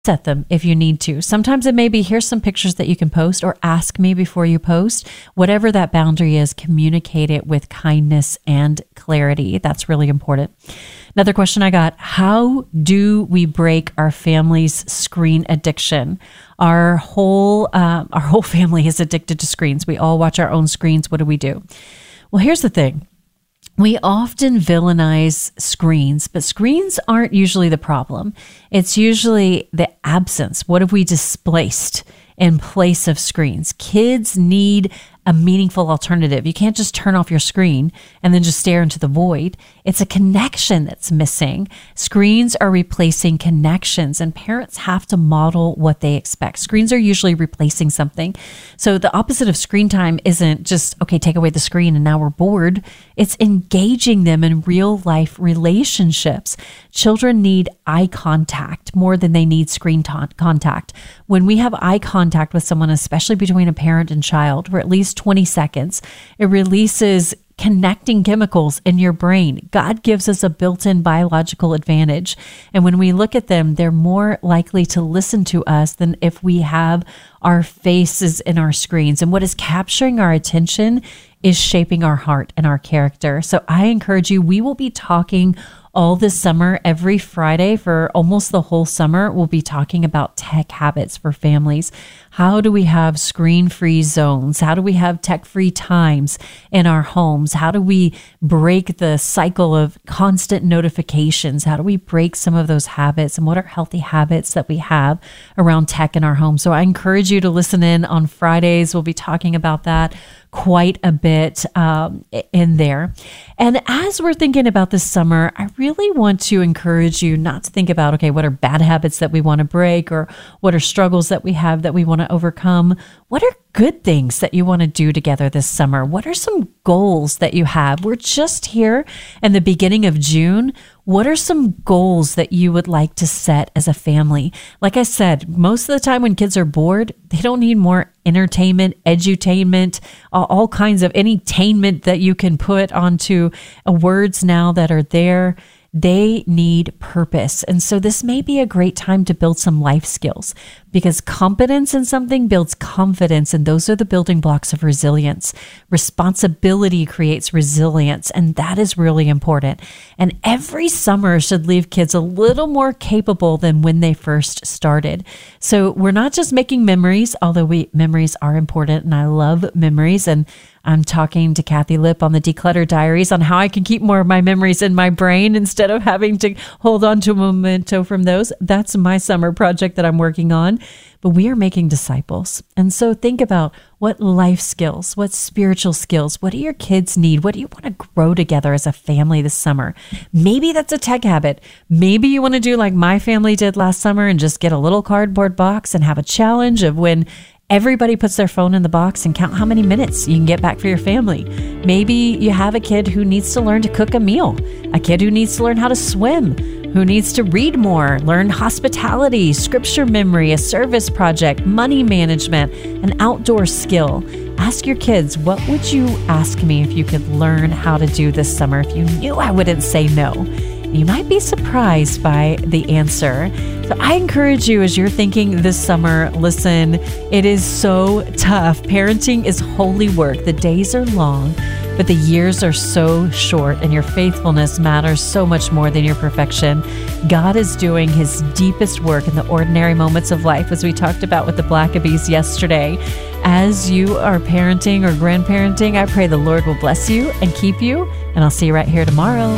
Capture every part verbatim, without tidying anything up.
at them if you need to. Sometimes it may be, here's some pictures that you can post, or ask me before you post. Whatever that boundary is, communicate it with kindness and clarity. That's really important. Another question I got: how do we break our family's screen addiction? Our whole um, our whole family is addicted to screens. We all watch our own screens. What do we do? Well, here's the thing. We often villainize screens, but screens aren't usually the problem. It's usually the absence. What have we displaced in place of screens? Kids need a meaningful alternative. You can't just turn off your screen and then just stare into the void. It's a connection that's missing. Screens are replacing connections, and parents have to model what they expect. Screens are usually replacing something. So the opposite of screen time isn't just, okay, take away the screen and now we're bored. It's engaging them in real life relationships. Children need eye contact more than they need screen ta- contact. When we have eye contact with someone, especially between a parent and child, for at least twenty seconds, it releases connecting chemicals in your brain. God gives us a built-in biological advantage. And when we look at them, they're more likely to listen to us than if we have our faces in our screens. And what is capturing our attention is shaping our heart and our character. So I encourage you, we will be talking all this summer, every Friday for almost the whole summer, we'll be talking about tech habits for families. How do we have screen-free zones? How do we have tech-free times in our homes? How do we break the cycle of constant notifications? How do we break some of those habits? And what are healthy habits that we have around tech in our home? So I encourage you to listen in on Fridays. We'll be talking about that quite a bit um, in there. And as we're thinking about this summer, I really want to encourage you not to think about, okay, what are bad habits that we want to break, or what are struggles that we have that we want to overcome? What are good things that you want to do together this summer? What are some goals that you have? We're just here in the beginning of June. What are some goals that you would like to set as a family? Like I said, most of the time when kids are bored, they don't need more entertainment, edutainment, all kinds of entertainment that you can put onto words now that are there. They need purpose. And so this may be a great time to build some life skills, because competence in something builds confidence, and those are the building blocks of resilience. Responsibility creates resilience, and that is really important. And every summer should leave kids a little more capable than when they first started. So we're not just making memories, although we memories are important, and I love memories. And I'm talking to Kathy Lipp on the Declutter Diaries on how I can keep more of my memories in my brain instead of having to hold on to a memento from those. That's my summer project that I'm working on. But we are making disciples. And so think about what life skills, what spiritual skills, what do your kids need? What do you want to grow together as a family this summer? Maybe that's a tech habit. Maybe you want to do like my family did last summer and just get a little cardboard box and have a challenge of when everybody puts their phone in the box and count how many minutes you can get back for your family. Maybe you have a kid who needs to learn to cook a meal, a kid who needs to learn how to swim, who needs to read more, learn hospitality, scripture memory, a service project, money management, an outdoor skill. Ask your kids, what would you ask me if you could learn how to do this summer if you knew I wouldn't say no? You might be surprised by the answer. So I encourage you, as you're thinking this summer, listen, it is so tough. Parenting is holy work. The days are long, but the years are so short, and your faithfulness matters so much more than your perfection. God is doing his deepest work in the ordinary moments of life, as we talked about with the Blackabees yesterday. As you are parenting or grandparenting, I pray the Lord will bless you and keep you, and I'll see you right here tomorrow.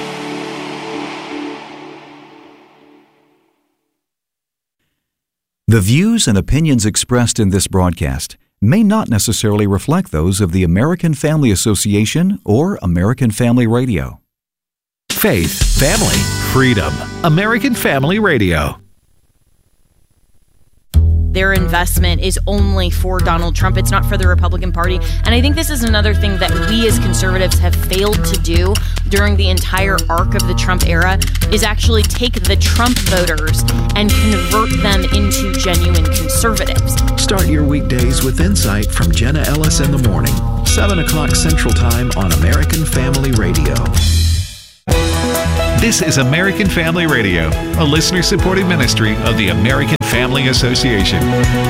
The views and opinions expressed in this broadcast may not necessarily reflect those of the American Family Association or American Family Radio. Faith, family, freedom. American Family Radio. Their investment is only for Donald Trump. It's not for the Republican Party. And I think this is another thing that we as conservatives have failed to do during the entire arc of the Trump era, is actually take the Trump voters and convert them into genuine conservatives. Start your weekdays with insight from Jenna Ellis in the morning, seven o'clock Central Time on American Family Radio. This is American Family Radio, a listener-supported ministry of the American Family Association.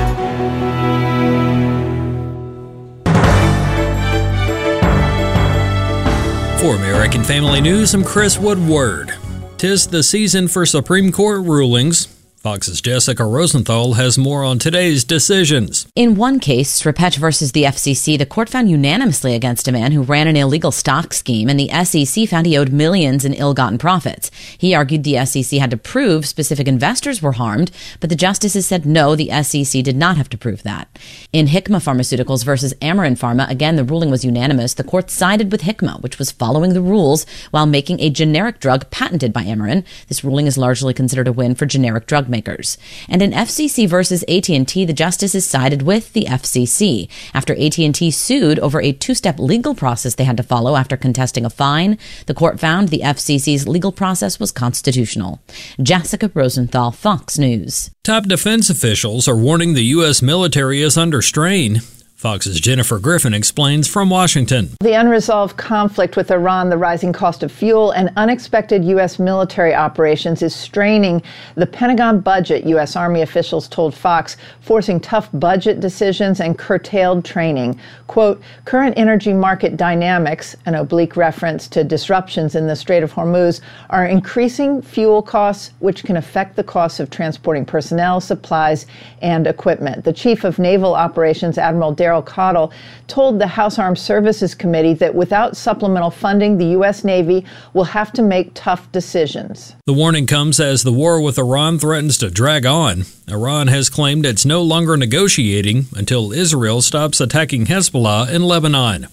For American Family News, I'm Chris Woodward. 'Tis the season for Supreme Court rulings. Fox's Jessica Rosenthal has more on today's decisions. In one case, Sripech versus the F C C, the court found unanimously against a man who ran an illegal stock scheme, and the S E C found he owed millions in ill-gotten profits. He argued the S E C had to prove specific investors were harmed, but the justices said no, the S E C did not have to prove that. In Hikma Pharmaceuticals versus Amarin Pharma, again, the ruling was unanimous. The court sided with Hikma, which was following the rules while making a generic drug patented by Amarin. This ruling is largely considered a win for generic drug makers. And in F C C versus A T and T, the justices sided with the F C C. After A T and T sued over a two-step legal process they had to follow after contesting a fine, the court found the F C C's legal process was constitutional. Jessica Rosenthal, Fox News. Top defense officials are warning the U S military is under strain. Fox's Jennifer Griffin explains from Washington. The unresolved conflict with Iran, the rising cost of fuel, and unexpected U S military operations is straining the Pentagon budget, U S Army officials told Fox, forcing tough budget decisions and curtailed training. Quote, current energy market dynamics, an oblique reference to disruptions in the Strait of Hormuz, are increasing fuel costs, which can affect the costs of transporting personnel, supplies, and equipment. The chief of naval operations, Admiral Darrell Cottle, told the House Armed Services Committee that without supplemental funding, the U S Navy will have to make tough decisions. The warning comes as the war with Iran threatens to drag on. Iran has claimed it's no longer negotiating until Israel stops attacking Hezbollah in Lebanon.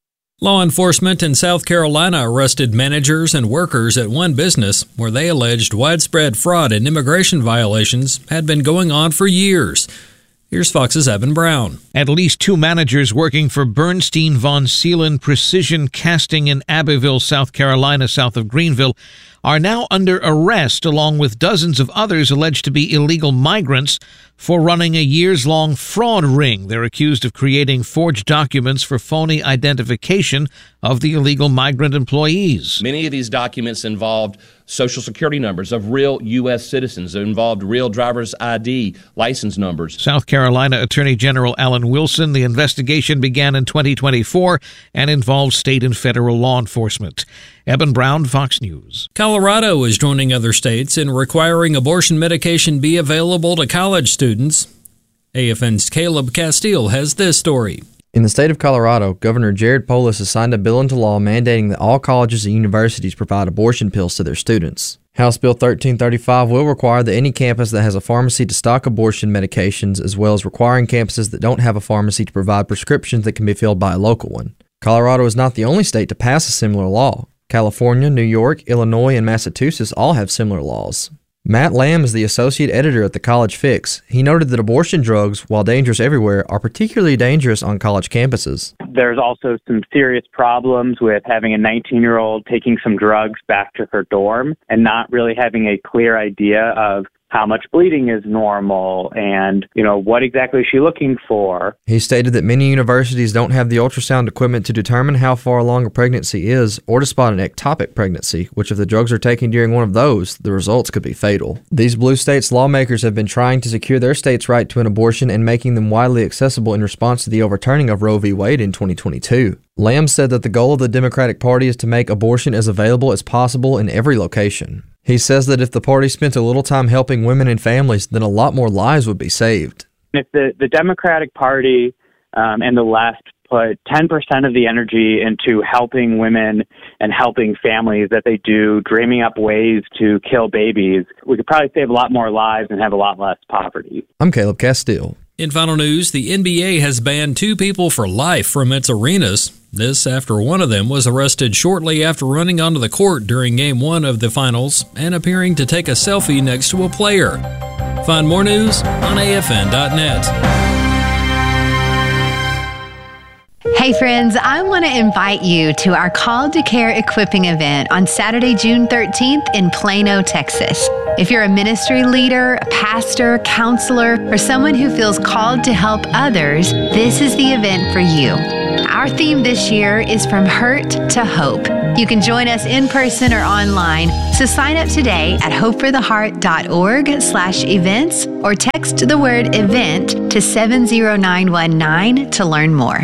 Law enforcement in South Carolina arrested managers and workers at one business where they alleged widespread fraud and immigration violations had been going on for years. Here's Fox's Evan Brown. At least two managers working for Bernstein Von Seelen Precision Casting in Abbeville, South Carolina, south of Greenville, are now under arrest, along with dozens of others alleged to be illegal migrants, for running a years-long fraud ring. They're accused of creating forged documents for phony identification of the illegal migrant employees. Many of these documents involved Social Security numbers of real U S citizens. It involved real driver's I D license numbers. South Carolina Attorney General Alan Wilson. The investigation began in twenty twenty-four and involved state and federal law enforcement. Eben Brown, Fox News. Colorado is joining other states in requiring abortion medication be available to college students. A F N's Caleb Castile has this story. In the state of Colorado, Governor Jared Polis has signed a bill into law mandating that all colleges and universities provide abortion pills to their students. House Bill thirteen thirty-five will require that any campus that has a pharmacy to stock abortion medications, as well as requiring campuses that don't have a pharmacy to provide prescriptions that can be filled by a local one. Colorado is not the only state to pass a similar law. California, New York, Illinois, and Massachusetts all have similar laws. Matt Lamb is the associate editor at the College Fix. He noted that abortion drugs, while dangerous everywhere, are particularly dangerous on college campuses. There's also some serious problems with having a nineteen-year-old taking some drugs back to her dorm and not really having a clear idea of how much bleeding is normal and, you know, what exactly is she looking for. He stated that many universities don't have the ultrasound equipment to determine how far along a pregnancy is or to spot an ectopic pregnancy, which if the drugs are taken during one of those, the results could be fatal. These blue states' lawmakers have been trying to secure their state's right to an abortion and making them widely accessible in response to the overturning of Roe v. Wade in twenty twenty-two. Lamb said that the goal of the Democratic Party is to make abortion as available as possible in every location. He says that if the party spent a little time helping women and families, then a lot more lives would be saved. If the, the Democratic Party um, and the left put ten percent of the energy into helping women and helping families that they do, dreaming up ways to kill babies, we could probably save a lot more lives and have a lot less poverty. I'm Caleb Castile. In final news, the N B A has banned two people for life from its arenas. This after one of them was arrested shortly after running onto the court during Game one of the finals and appearing to take a selfie next to a player. Find more news on A F N dot net. Hey friends, I want to invite you to our Call to Care equipping event on Saturday, June thirteenth in Plano, Texas. If you're a ministry leader, a pastor, counselor, or someone who feels called to help others, this is the event for you. Our theme this year is From Hurt to Hope. You can join us in person or online, so sign up today at hopefortheheart.org slash events or text the word event to seven zero nine one nine to learn more.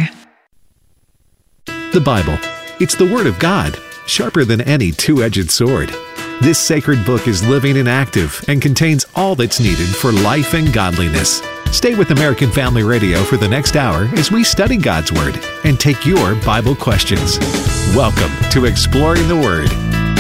The Bible. It's the Word of God, sharper than any two-edged sword. This sacred book is living and active and contains all that's needed for life and godliness. Stay with American Family Radio for the next hour as we study God's Word and take your Bible questions. Welcome to Exploring the Word.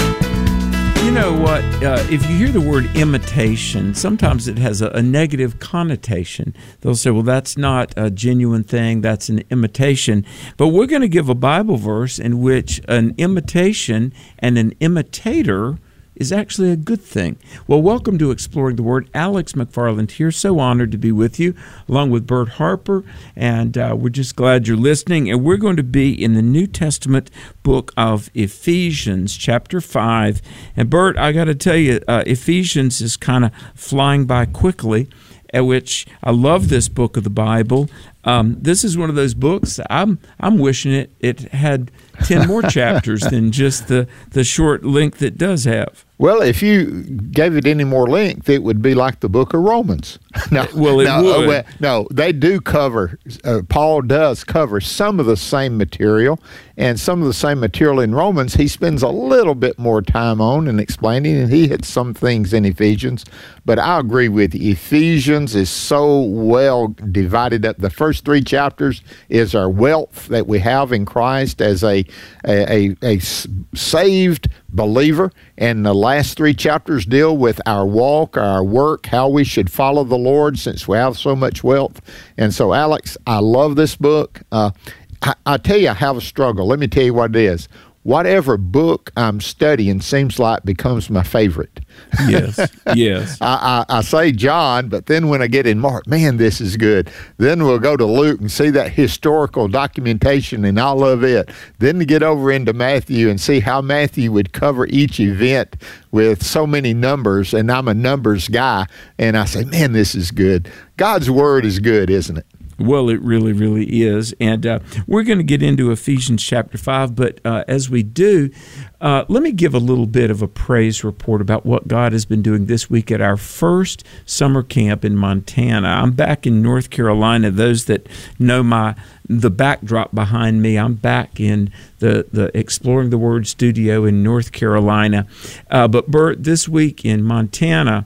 You know what? Uh, if you hear the word imitation, sometimes it has a, a negative connotation. They'll say, well, that's not a genuine thing, that's an imitation. But we're going to give a Bible verse in which an imitation and an imitator is actually a good thing. Well, welcome to Exploring the Word. Alex McFarland here. So honored to be with you, along with Bert Harper, and uh, we're just glad you're listening. And we're going to be in the New Testament book of Ephesians, chapter five. And Bert, I got to tell you, uh, Ephesians is kind of flying by quickly, at which I love this book of the Bible. Um, this is one of those books, I'm I'm wishing it, it had ten more chapters than just the, the short length it does have. Well, if you gave it any more length, it would be like the book of Romans. no, well, it no, would. Uh, well, no, they do cover, uh, Paul does cover some of the same material, and some of the same material in Romans he spends a little bit more time on and explaining, and he hits some things in Ephesians. But I agree with you. Ephesians is so well divided up. The first three chapters is our wealth that we have in Christ as a a, a, a saved believer, and the last three chapters deal with our walk, our work, how we should follow the Lord since we have so much wealth. And so, Alex, I love this book. Uh, I, I tell you, I have a struggle. Let me tell you what it is. Whatever book I'm studying seems like becomes my favorite. Yes, yes. I, I, I say John, but then when I get in Mark, man, this is good. Then we'll go to Luke and see that historical documentation, and I love it. Then to get over into Matthew and see how Matthew would cover each event with so many numbers, and I'm a numbers guy, and I say, man, this is good. God's Word is good, isn't it? Well, it really, really is. And uh, we're going to get into Ephesians chapter five, but uh, as we do, uh, let me give a little bit of a praise report about what God has been doing this week at our first summer camp in Montana. I'm back in North Carolina. Those that know my the backdrop behind me, I'm back in the, the Exploring the Word studio in North Carolina. Uh, but, Bert, this week in Montana,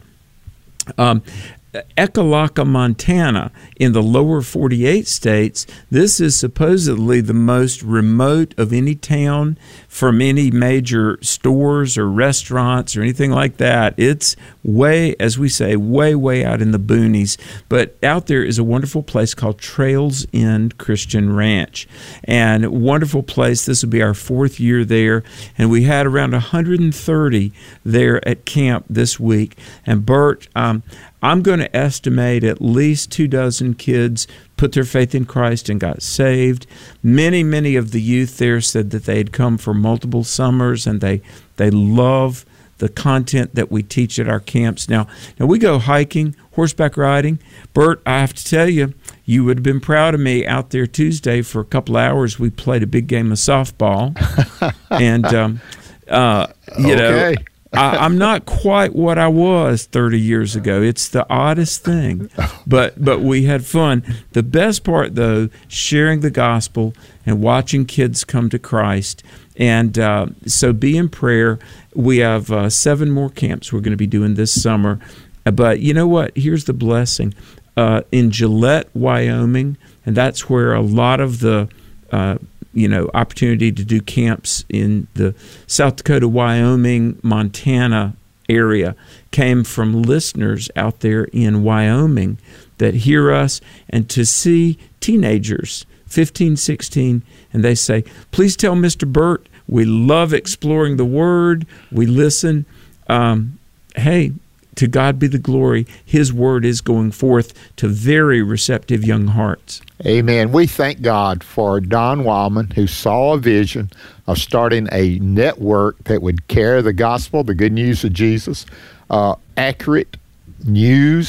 um, Ekalaka, Montana, in the lower forty-eight states, this is supposedly the most remote of any town from any major stores or restaurants or anything like that. It's way, as we say, way, way out in the boonies. But out there is a wonderful place called Trails End Christian Ranch. And a wonderful place. This will be our fourth year there. And we had around one hundred thirty there at camp this week. And Bert, um, I'm going to estimate at least two dozen kids put their faith in Christ and got saved. Many, many of the youth there said that they had come for multiple summers, and they they love the content that we teach at our camps. Now, now we go hiking, horseback riding. Bert, I have to tell you, you would have been proud of me out there Tuesday for a couple of hours. We played a big game of softball. and, um, uh, you okay. know, I, I'm not quite what I was thirty years ago. It's the oddest thing, but but we had fun. The best part, though, sharing the gospel and watching kids come to Christ. And uh, so be in prayer. We have uh, seven more camps we're going to be doing this summer. But you know what? Here's the blessing. Uh, in Gillette, Wyoming, and that's where a lot of the uh, you know, opportunity to do camps in the South Dakota, Wyoming, Montana area came from listeners out there in Wyoming that hear us, and to see teenagers, fifteen, sixteen, and they say, please tell Mister Burt, we love exploring the Word, we listen. Um, hey, to God be the glory. His Word is going forth to very receptive young hearts. Amen. We thank God for Don Wildman, who saw a vision of starting a network that would carry the gospel, the good news of Jesus, uh, accurate news,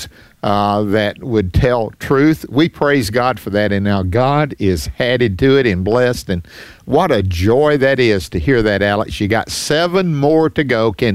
uh, that would tell truth. We praise God for that, and now God is added to it and blessed, and what a joy that is to hear that, Alex. You got seven more to go. Can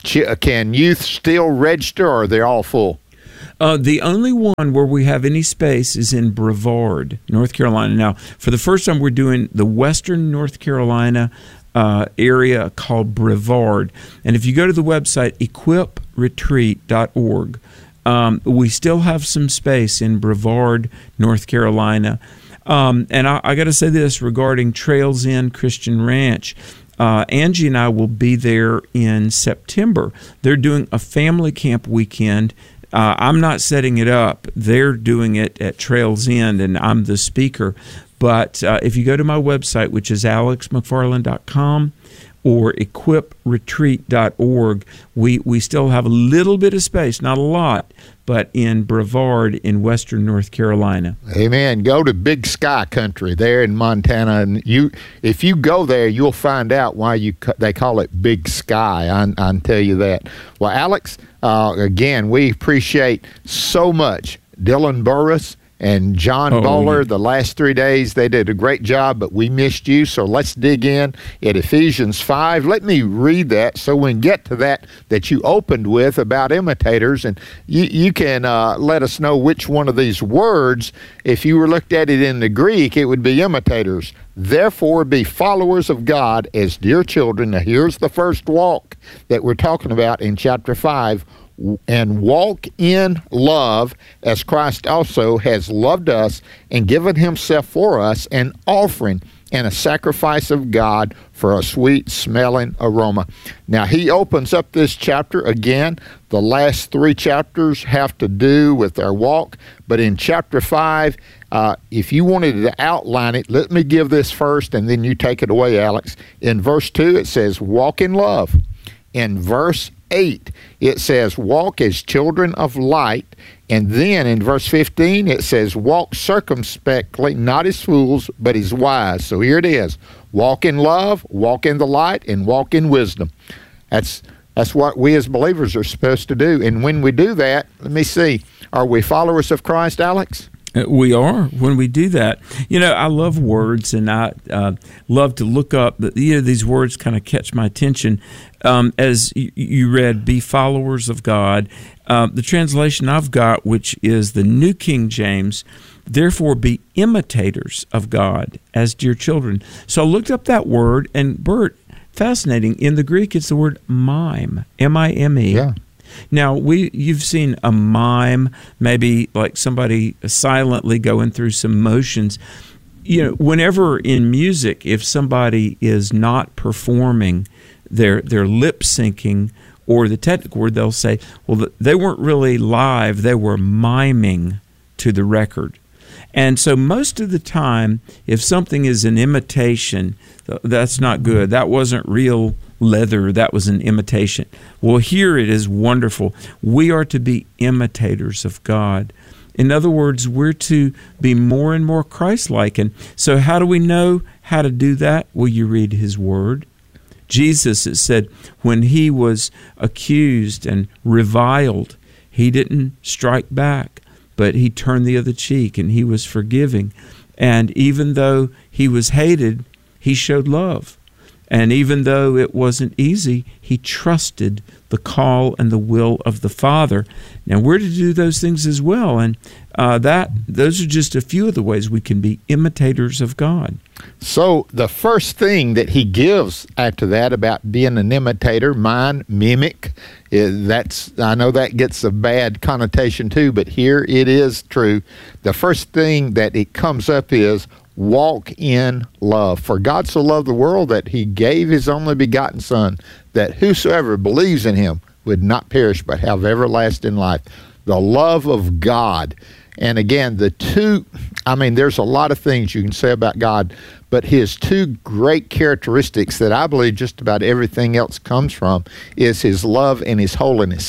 can youth still register, or are they all full? Uh, the only one where we have any space is in Brevard, North Carolina. Now, for the first time, we're doing the Western North Carolina uh, area called Brevard. And if you go to the website, equip retreat dot org, um, we still have some space in Brevard, North Carolina. Um, and I, I got to say this regarding Trails End Christian Ranch. Uh, Angie and I will be there in September. They're doing a family camp weekend. Uh, I'm not setting it up. They're doing it at Trails End, and I'm the speaker. But uh, if you go to my website, which is alex mcfarland dot com or equip retreat dot org, we, we still have a little bit of space, not a lot, but in Brevard in western North Carolina. Amen. Go to Big Sky Country there in Montana, and you, if you go there, you'll find out why you they call it Big Sky. I, I can tell you that. Well, Alex, uh, again, we appreciate so much Dylan Burris and John oh, Bowler. yeah. The last three days, they did a great job, but we missed you, so let's dig in at Ephesians five. Let me read that so we can get to that that you opened with about imitators, and you, you can uh, let us know which one of these words, if you were looked at it in the Greek, it would be imitators. Therefore, be followers of God as dear children. Now, here's the first walk that we're talking about in chapter five. And walk in love as Christ also has loved us and given himself for us, an offering and a sacrifice of God for a sweet smelling aroma. Now, he opens up this chapter again. The last three chapters have to do with our walk, but in chapter five, uh, if you wanted to outline it, let me give this first and then you take it away, Alex. In verse two, it says, walk in love. In verse eight, it says, walk as children of light. And then in verse fifteen, it says, walk circumspectly, not as fools, but as wise. So here it is. Walk in love, walk in the light, and walk in wisdom. That's that's what we as believers are supposed to do. And when we do that, let me see, are we followers of Christ, Alex? We are when we do that. You know, I love words, and I uh, love to look up. The, you know, these words kind of catch my attention. Um, as you, you read, be followers of God. Uh, the translation I've got, which is the New King James, therefore be imitators of God as dear children. So I looked up that word, and Bert, fascinating. In the Greek, it's the word mime, M I M E. Yeah. Now, we you've seen a mime, maybe like somebody silently going through some motions. You know, whenever in music, if somebody is not performing, they're, they're lip syncing, or the technical word, they'll say, well, they weren't really live, they were miming to the record. And so most of the time, if something is an imitation, that's not good. That wasn't real leather, that was an imitation. Well, here it is wonderful. We are to be imitators of God. In other words, we're to be more and more Christ-like. And so how do we know how to do that? Well, you read his word. Jesus, it said, when he was accused and reviled, he didn't strike back, but he turned the other cheek, and he was forgiving. And even though he was hated, he showed love. And even though it wasn't easy, he trusted the call and the will of the Father. Now, we're to do those things as well, and uh, that those are just a few of the ways we can be imitators of God. So the first thing that he gives after that about being an imitator, mime, mimic, is that's I know that gets a bad connotation too, but here it is true. The first thing that it comes up is walk in love. For God so loved the world that he gave his only begotten Son, that whosoever believes in him would not perish but have everlasting life. The love of God. And again, the two, I mean, there's a lot of things you can say about God, but his two great characteristics that I believe just about everything else comes from is his love and his holiness.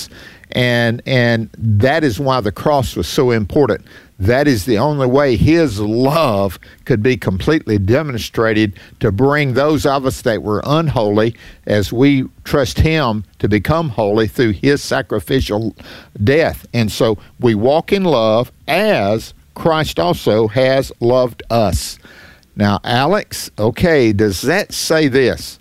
And and that is why the cross was so important. That is the only way his love could be completely demonstrated to bring those of us that were unholy, as we trust him to become holy through his sacrificial death. And so we walk in love as Christ also has loved us. Now, Alex, okay, does that say this?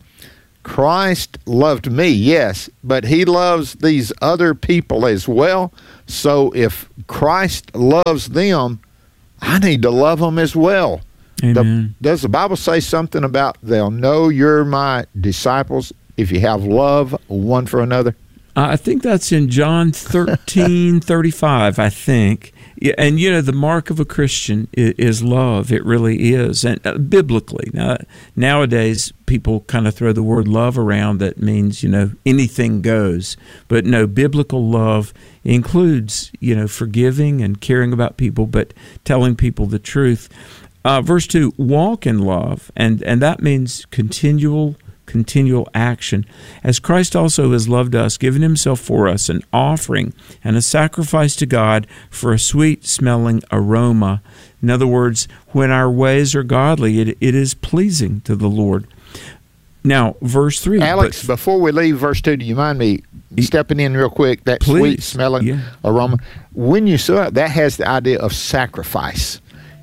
Christ loved me, yes, but he loves these other people as well. So if Christ loves them, I need to love them as well. The, does the Bible say something about they'll know you're my disciples if you have love one for another? Uh, I think that's in John thirteen thirty-five, I think. And, you know, the mark of a Christian is, is love. It really is. And uh, biblically, now, nowadays, people kind of throw the word love around that means, you know, anything goes. But no, biblical love includes, you know, forgiving and caring about people, but telling people the truth. Uh, verse two, walk in love. And, and that means continual continual action, as Christ also has loved us, given himself for us, an offering and a sacrifice to God for a sweet-smelling aroma. In other words, when our ways are godly, it, it is pleasing to the Lord. Now, verse three. Alex, but, before we leave verse two, do you mind me stepping in real quick? That sweet-smelling yeah. aroma. When you saw it, that has the idea of sacrifice.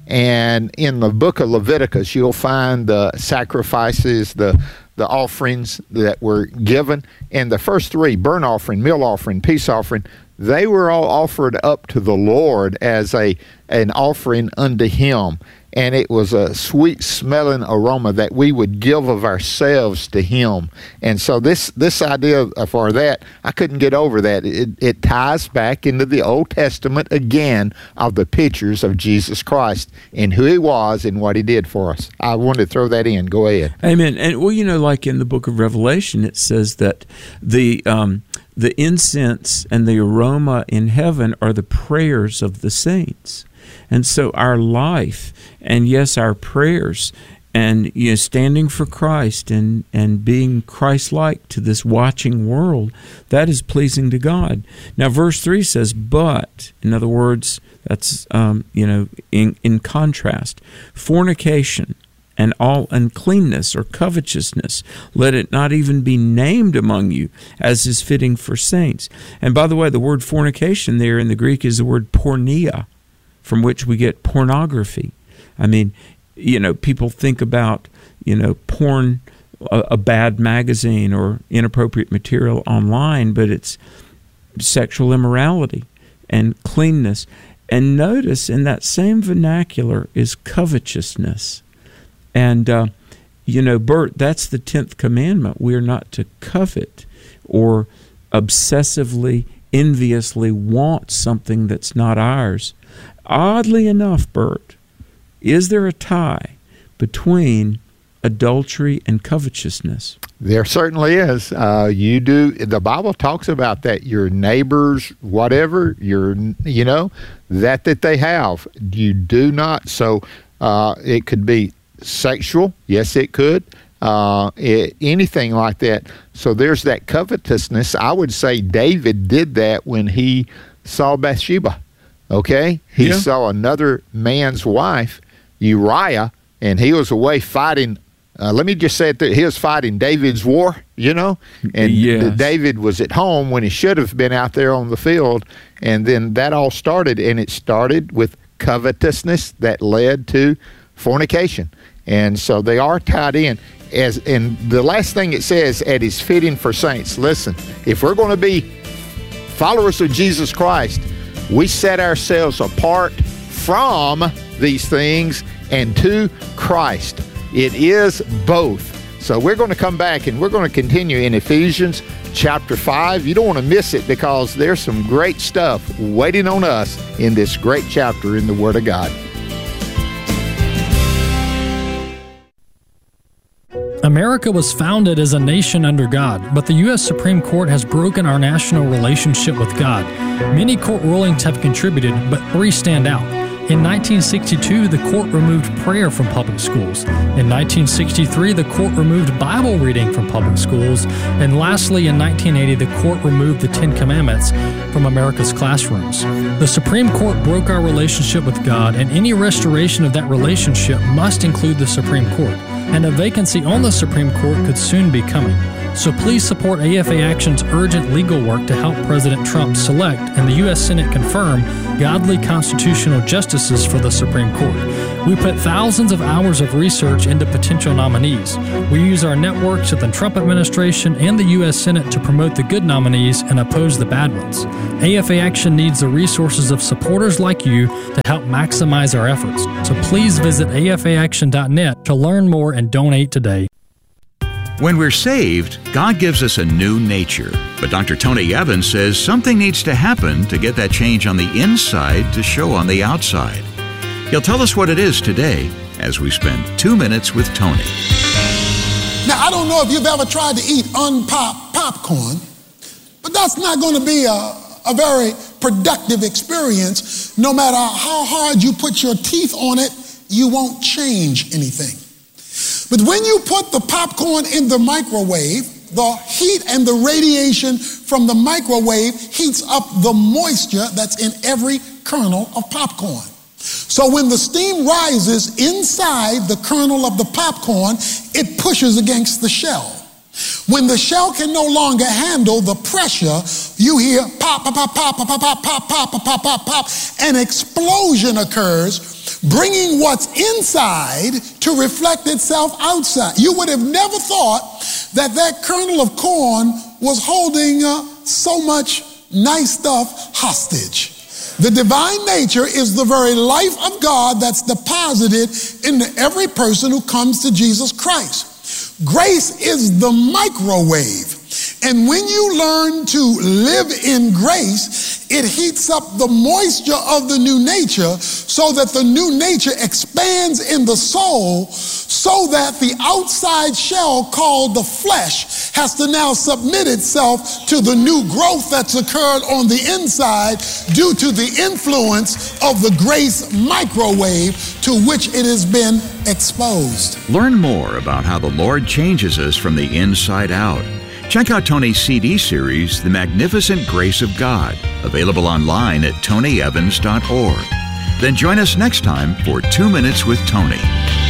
And in the book of Leviticus, you'll find the sacrifices, the the offerings that were given. And the first three, burnt offering, meal offering, peace offering, they were all offered up to the Lord as a an offering unto him. And it was a sweet-smelling aroma that we would give of ourselves to him. And so this this idea for that, I couldn't get over that. It, it ties back into the Old Testament again of the pictures of Jesus Christ and who he was and what he did for us. I wanted to throw that in. Go ahead. Amen. And, well, you know, like in the book of Revelation, it says that the um, the incense and the aroma in heaven are the prayers of the saints. And so our life, and yes, our prayers, and you know, standing for Christ and, and being Christ-like to this watching world, that is pleasing to God. Now, verse three says, but, in other words, that's, um, you know, in, in contrast, fornication and all uncleanness or covetousness, let it not even be named among you, as is fitting for saints. And by the way, the word fornication there in the Greek is the word porneia, from which we get pornography. I mean, you know, people think about, you know, porn, a, a bad magazine or inappropriate material online, but it's sexual immorality and cleanness. And notice in that same vernacular is covetousness. And, uh, you know, Bert, that's the tenth commandment. We are not to covet or obsessively, enviously want something that's not ours. Oddly enough, Bert, is there a tie between adultery and covetousness? There certainly is. Uh, you do. The Bible talks about that. Your neighbors, whatever, your, you know, that that they have, you do not. So uh, it could be sexual. Yes, it could. Uh, it, anything like that. So there's that covetousness. I would say David did that when he saw Bathsheba. Okay? He yeah. saw another man's wife, Uriah, and he was away fighting. Uh, let me just say it, that he was fighting David's war, you know? And yes. David was at home when he should have been out there on the field. And then that all started, and it started with covetousness that led to fornication. And so they are tied in. As and the last thing it says, it is fitting for saints. Listen, if we're going to be followers of Jesus Christ, we set ourselves apart from these things and to Christ. It is both. So we're going to come back and we're going to continue in Ephesians chapter five. You don't want to miss it because there's some great stuff waiting on us in this great chapter in the Word of God. America was founded as a nation under God, but the U S Supreme Court has broken our national relationship with God. Many court rulings have contributed, but three stand out. In nineteen sixty-two, the court removed prayer from public schools. In nineteen sixty-three, the court removed Bible reading from public schools. And lastly, in nineteen eighty, the court removed the Ten Commandments from America's classrooms. The Supreme Court broke our relationship with God, and any restoration of that relationship must include the Supreme Court. And a vacancy on the Supreme Court could soon be coming. So please support A F A Action's urgent legal work to help President Trump select and the U S Senate confirm godly constitutional justices for the Supreme Court. We put thousands of hours of research into potential nominees. We use our networks at the Trump administration and the U S Senate to promote the good nominees and oppose the bad ones. A F A Action needs the resources of supporters like you to help maximize our efforts. So please visit A F A action dot net to learn more and donate today. When we're saved, God gives us a new nature. But Doctor Tony Evans says something needs to happen to get that change on the inside to show on the outside. He'll tell us what it is today as we spend two minutes with Tony. Now, I don't know if you've ever tried to eat unpopped popcorn, but that's not going to be a, a very productive experience. No matter how hard you put your teeth on it, you won't change anything. But when you put the popcorn in the microwave, the heat and the radiation from the microwave heats up the moisture that's in every kernel of popcorn. So when the steam rises inside the kernel of the popcorn, it pushes against the shell. When the shell can no longer handle the pressure, you hear pop, pop, pop, pop, pop, pop, pop, pop, pop, pop, pop, pop. An explosion occurs, bringing what's inside to reflect itself outside. You would have never thought that that kernel of corn was holding uh, so much nice stuff hostage. The divine nature is the very life of God that's deposited into every person who comes to Jesus Christ. Grace is the microwave. And when you learn to live in grace, it heats up the moisture of the new nature so that the new nature expands in the soul, so that the outside shell called the flesh has to now submit itself to the new growth that's occurred on the inside due to the influence of the grace microwave to which it has been exposed. Learn more about how the Lord changes us from the inside out. Check out Tony's C D series, The Magnificent Grace of God, available online at tony evans dot org. Then join us next time for Two Minutes with Tony.